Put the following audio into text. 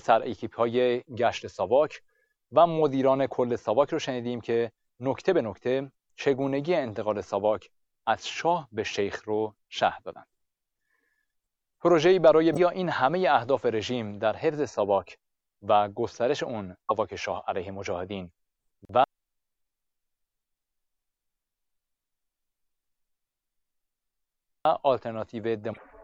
سرایکیپ‌های گشت ساواک و مدیران کل ساواک رو شنیدیم که نکته به نکته چگونگی انتقال ساواک از شاه به شیخ رو شرح دادند. پروژه‌ای برای این همه اهداف رژیم در حفظ ساواک و گسترش اون ساواک شاه علیه مجاهدین و آلترناتیو